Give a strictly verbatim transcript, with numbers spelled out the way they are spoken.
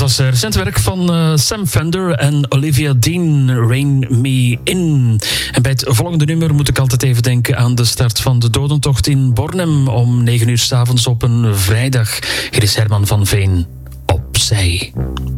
was recent werk van uh, Sam Fender en Olivia Dean, Rain Me In. En bij het volgende nummer moet ik altijd even denken aan de start van de dodentocht in Bornem om negen uur 's avonds op een vrijdag. Hier is Herman van Veen, Opzij.